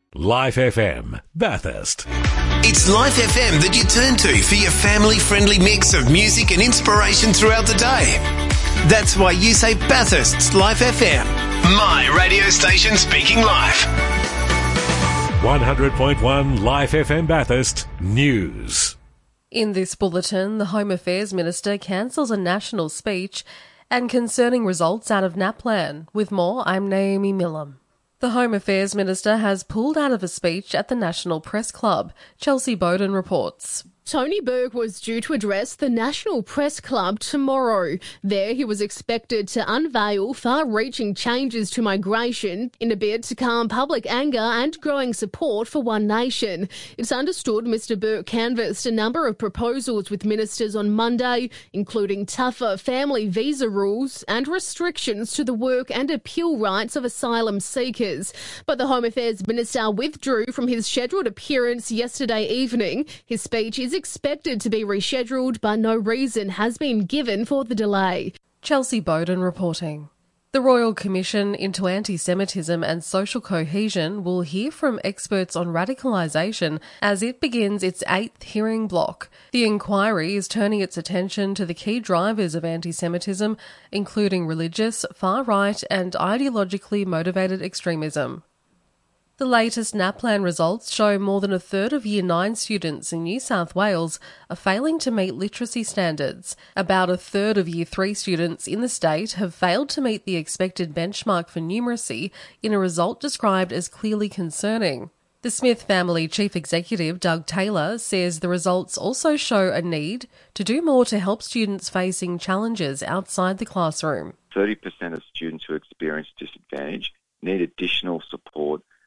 Life FM, Bathurst. It's Life FM that you turn to for your family-friendly mix of music and inspiration throughout the day. That's why you say Bathurst's Life FM. My radio station speaking life. 100.1 Life FM Bathurst News. In this bulletin, the Home Affairs Minister cancels a national speech and concerning results out of NAPLAN. With more, I'm Naomi Millam. The Home Affairs Minister has pulled out of a speech at the National Press Club. Chelsea Bowden reports. Tony Burke was due to address the National Press Club tomorrow. There he was expected to unveil far-reaching changes to migration in a bid to calm public anger and growing support for One Nation. It's understood Mr Burke canvassed a number of proposals with ministers on Monday, including tougher family visa rules and restrictions to the work and appeal rights of asylum seekers. But the Home Affairs Minister withdrew from his scheduled appearance yesterday evening. His speech is expected to be rescheduled, but no reason has been given for the delay. Chelsea Bowden reporting. The Royal Commission into Anti-Semitism and Social Cohesion will hear from experts on radicalisation as it begins its 8th hearing block. The inquiry is turning its attention to the key drivers of anti-Semitism, including religious, far-right and ideologically motivated extremism. The latest NAPLAN results show more than a third of Year 9 students in New South Wales are failing to meet literacy standards. About a third of Year 3 students in the state have failed to meet the expected benchmark for numeracy in a result described as clearly concerning. The Smith family chief executive, Doug Taylor, says the results also show a need to do more to help students facing challenges outside the classroom. 30% of students who experience disadvantage need additional support